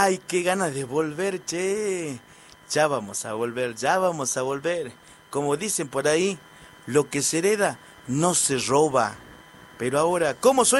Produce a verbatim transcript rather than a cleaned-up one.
Ay, qué ganas de volver, che. Ya vamos a volver, ya vamos a volver. Como dicen por ahí, lo que se hereda no se roba. Pero ahora, ¿cómo suena?